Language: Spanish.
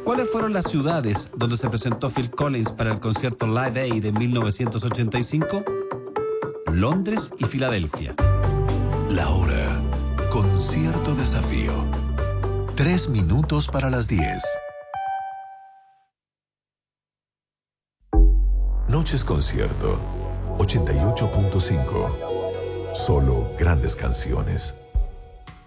¿Cuáles fueron las ciudades donde se presentó Phil Collins para el concierto Live Aid de 1985? Londres y Filadelfia. La hora. Concierto Desafío. 3 minutos para las 10. Noches Concierto. 88.5. Solo grandes canciones.